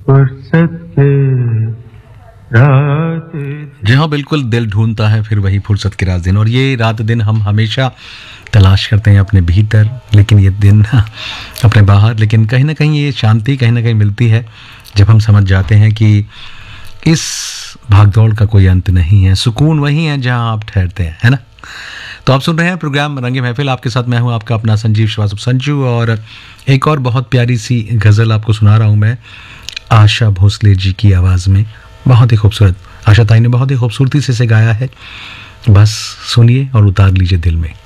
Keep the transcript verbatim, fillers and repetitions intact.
फुर्सत के रात। जी हाँ, बिल्कुल, दिल ढूंढता है फिर वही फुर्सत के रात दिन, और ये रात दिन हम हमेशा तलाश करते हैं अपने भीतर, लेकिन ये दिन अपने बाहर। लेकिन कहीं ना कहीं ये शांति कहीं ना कहीं मिलती है जब हम समझ जाते हैं कि इस भागदौड़ का कोई अंत नहीं है, सुकून वही है जहां आप ठहरते हैं, है ना। तो आप सुन रहे हैं प्रोग्राम रंगे महफिल, आपके साथ मैं हूं आपका अपना संजीव श्रीवास्तव संजू, और एक और बहुत प्यारी सी गज़ल आपको सुना रहा हूं मैं आशा भोसले जी की आवाज़ में। बहुत ही खूबसूरत, आशा ताई ने बहुत ही खूबसूरती से इसे गाया है। बस सुनिए और उतार लीजिए दिल में।